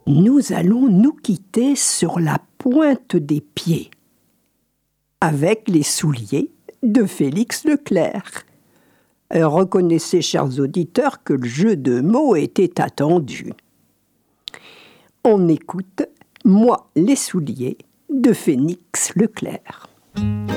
Nous allons nous quitter sur la pointe des pieds, avec les souliers de Félix Leclerc. Reconnaissez, chers auditeurs, que le jeu de mots était attendu. On écoute « Moi, les souliers » de Félix Leclerc.